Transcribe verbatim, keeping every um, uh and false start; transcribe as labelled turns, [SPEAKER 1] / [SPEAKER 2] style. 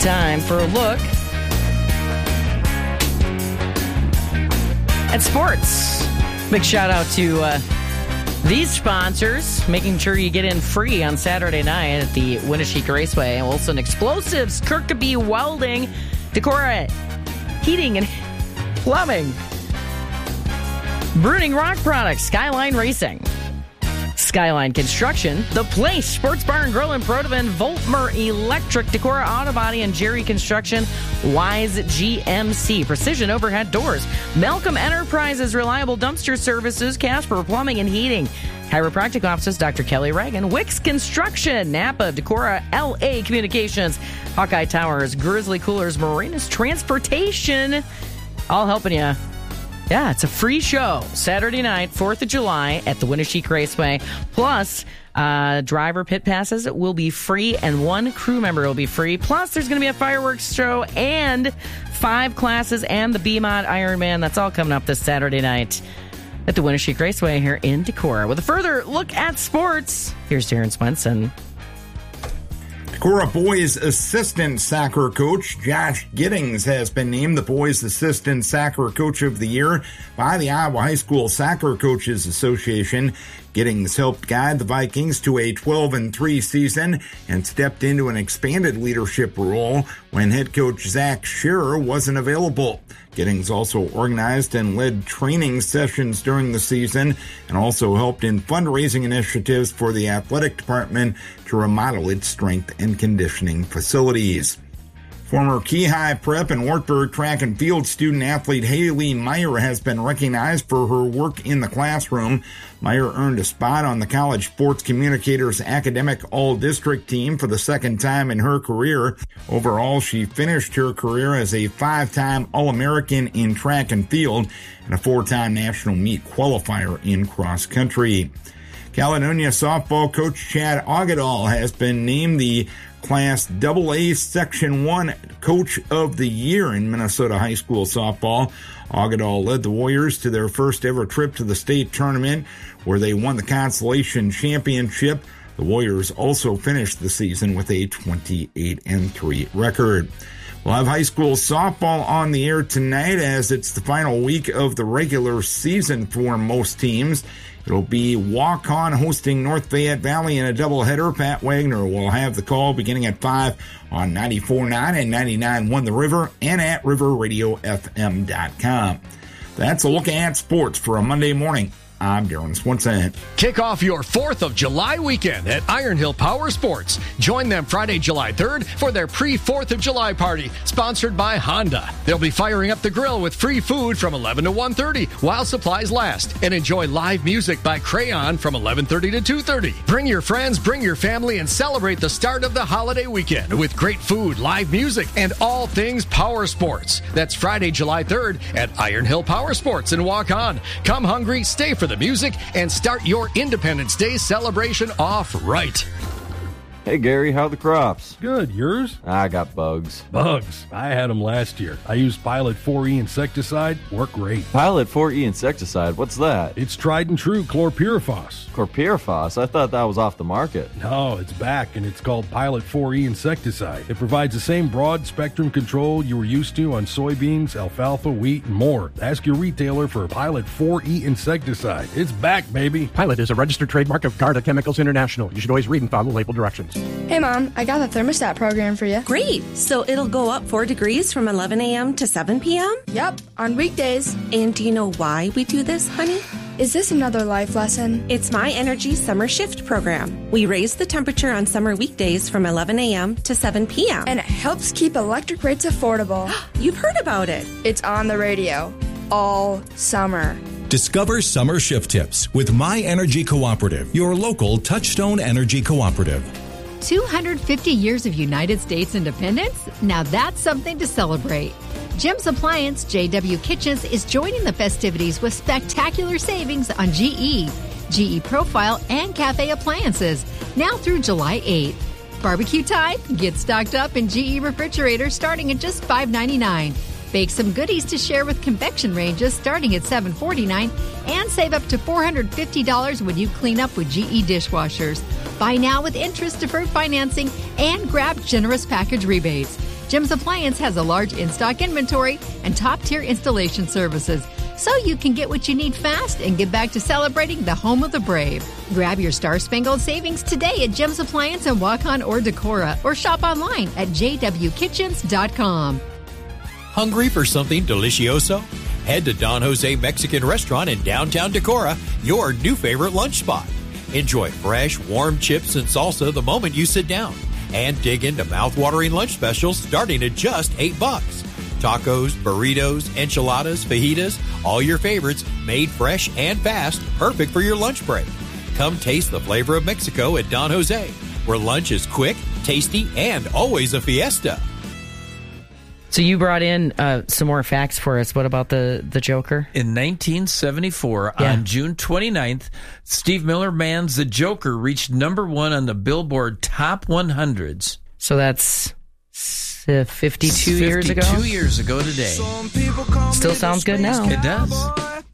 [SPEAKER 1] Time for a look at sports. Big shout out to uh, these sponsors, making sure you get in free on Saturday night at the Winneshiek Raceway. Wilson Explosives, Kirkby Welding, Decorah Heating and Plumbing, Bruning Rock Products, Skyline Racing, Skyline Construction, The Place, Sports Bar and Grill in Protivin, Voltmer Electric, Decorah Auto Body and Jerry Construction, Wise G M C, Precision Overhead Doors, Malcolm Enterprises, Reliable Dumpster Services, Casper Plumbing and Heating, Chiropractic Offices, Doctor Kelly Reagan, Wicks Construction, Napa, Decorah, L A Communications, Hawkeye Towers, Grizzly Coolers, Marinas Transportation, all helping you. Yeah, it's a free show. Saturday night, fourth of July at the Winneshiek Raceway. Plus, uh, driver pit passes will be free and one crew member will be free. Plus, there's going to be a fireworks show and five classes and the B-Mod Ironman. That's all coming up this Saturday night at the Winneshiek Raceway here in Decorah. With a further look at sports, here's Darren Swenson.
[SPEAKER 2] Decorah boys assistant soccer coach Josh Giddings has been named the boys assistant soccer coach of the year by the Iowa High School Soccer Coaches Association. Giddings helped guide the Vikings to a twelve and three season and stepped into an expanded leadership role when head coach Zach Shearer wasn't available. Giddings also organized and led training sessions during the season and also helped in fundraising initiatives for the athletic department to remodel its strength and conditioning facilities. Former Keyhigh Prep and Wartburg track and field student athlete Haley Meyer has been recognized for her work in the classroom. Meyer earned a spot on the College Sports Communicators Academic All-District team for the second time in her career. Overall, she finished her career as a five-time All-American in track and field and a four-time national meet qualifier in cross country. Caledonia softball coach Chad Augadall has been named the Class double A Section one Coach of the Year in Minnesota high school softball. Augadall led the Warriors to their first ever trip to the state tournament, where they won the consolation championship. The Warriors also finished the season with a twenty-eight and three record. We'll have high school softball on the air tonight as it's the final week of the regular season for most teams. It'll be Waukon hosting North Fayette Valley in a doubleheader. Pat Wagner will have the call beginning at five on ninety-four point nine and ninety-nine point one The River and at river radio f m dot com. That's a look at sports for a Monday morning. I'm Darren Swenson.
[SPEAKER 3] Kick off your fourth of July weekend at Iron Hill Power Sports. Join them Friday, July third for their pre-fourth of July party, sponsored by Honda. They'll be firing up the grill with free food from eleven to one thirty while supplies last, and enjoy live music by Crayon from eleven thirty to two thirty. Bring your friends, bring your family, and celebrate the start of the holiday weekend with great food, live music, and all things power sports. That's Friday, July third at Iron Hill Power Sports in Waukon. Come hungry, stay for the music, and start your Independence Day celebration off right.
[SPEAKER 4] Hey, Gary, how are the crops?
[SPEAKER 5] Good. Yours?
[SPEAKER 4] I got bugs.
[SPEAKER 5] Bugs? I had them last year. I used Pilot four E insecticide. Worked great.
[SPEAKER 4] Pilot four E insecticide? What's that?
[SPEAKER 5] It's tried and true chlorpyrifos.
[SPEAKER 4] Chlorpyrifos? I thought that was off the market.
[SPEAKER 5] No, it's back, and it's called Pilot four E insecticide. It provides the same broad-spectrum control you were used to on soybeans, alfalfa, wheat, and more. Ask your retailer for Pilot four E insecticide. It's back, baby.
[SPEAKER 6] Pilot is a registered trademark of Garda Chemicals International. You should always read and follow label directions.
[SPEAKER 7] Hey, Mom, I got the thermostat program for you.
[SPEAKER 8] Great. So it'll go up four degrees from eleven a.m. to seven p.m.?
[SPEAKER 7] Yep, on weekdays.
[SPEAKER 8] And do you know why we do this, honey?
[SPEAKER 7] Is this another life lesson?
[SPEAKER 8] It's My Energy Summer Shift Program. We raise the temperature on summer weekdays from eleven a.m. to seven p.m.
[SPEAKER 7] And it helps keep electric rates affordable.
[SPEAKER 8] You've heard about it.
[SPEAKER 7] It's on the radio all summer.
[SPEAKER 9] Discover summer shift tips with My Energy Cooperative, your local Touchstone Energy Cooperative.
[SPEAKER 10] two hundred fifty years of United States independence? Now that's something to celebrate. Jim's Appliance J W Kitchens is joining the festivities with spectacular savings on G E, G E Profile, and Cafe appliances now through July eighth. Barbecue time? Get stocked up in G E refrigerators starting at just five ninety-nine. Bake some goodies to share with convection ranges starting at seven forty-nine, and save up to four hundred fifty dollars when you clean up with G E dishwashers. Buy now with interest deferred financing and grab generous package rebates. Jim's Appliance has a large in-stock inventory and top-tier installation services, so you can get what you need fast and get back to celebrating the home of the brave. Grab your Star-Spangled Savings today at Jim's Appliance in Waukon or Decorah, or shop online at j w kitchens dot com.
[SPEAKER 11] Hungry for something delicioso? Head to Don Jose Mexican Restaurant in downtown Decorah, your new favorite lunch spot. Enjoy fresh, warm chips and salsa the moment you sit down. And dig into mouth-watering lunch specials starting at just eight bucks. Tacos, burritos, enchiladas, fajitas, all your favorites made fresh and fast, perfect for your lunch break. Come taste the flavor of Mexico at Don Jose, where lunch is quick, tasty, and always a fiesta.
[SPEAKER 1] So you brought in uh, some more facts for us. What about the, the Joker?
[SPEAKER 12] In nineteen seventy-four,
[SPEAKER 1] yeah.
[SPEAKER 12] on June twenty-ninth, Steve Miller Band's The Joker reached number one on the Billboard Top one hundreds.
[SPEAKER 1] So that's uh, fifty-two years ago?
[SPEAKER 12] fifty-two years ago today.
[SPEAKER 1] Still sounds good now.
[SPEAKER 12] It does.